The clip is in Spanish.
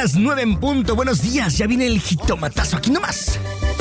las 9 en punto. Buenos días, ya viene el jitomatazo aquí nomás.